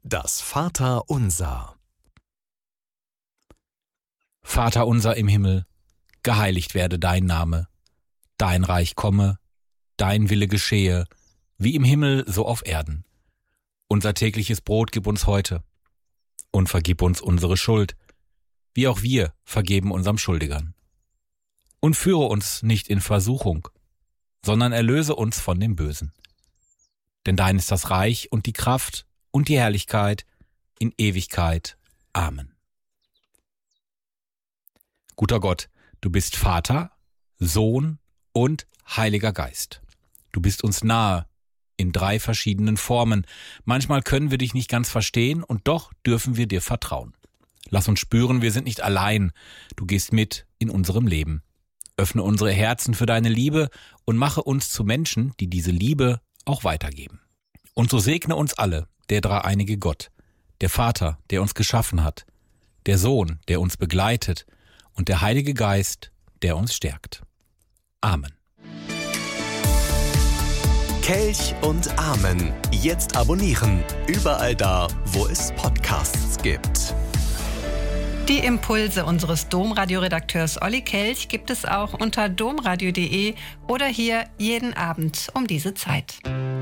Das Vaterunser. Vater unser im Himmel, geheiligt werde dein Name. Dein Reich komme, dein Wille geschehe, wie im Himmel so auf Erden. Unser tägliches Brot gib uns heute und vergib uns unsere Schuld, wie auch wir vergeben unserem Schuldigern. Und führe uns nicht in Versuchung, sondern erlöse uns von dem Bösen. Denn dein ist das Reich und die Kraft und die Herrlichkeit in Ewigkeit. Amen. Guter Gott, du bist Vater, Sohn und Heiliger Geist. Du bist uns nahe in 3 verschiedenen Formen. Manchmal können wir dich nicht ganz verstehen und doch dürfen wir dir vertrauen. Lass uns spüren, wir sind nicht allein. Du gehst mit in unserem Leben. Öffne unsere Herzen für deine Liebe und mache uns zu Menschen, die diese Liebe auch weitergeben. Und so segne uns alle, der dreieinige Gott, der Vater, der uns geschaffen hat, der Sohn, der uns begleitet und der Heilige Geist, der uns stärkt. Amen. Kelch und Amen. Jetzt abonnieren. Überall da, wo es Podcasts gibt. Die Impulse unseres Domradio-Redakteurs Olli Kelch gibt es auch unter domradio.de oder hier jeden Abend um diese Zeit.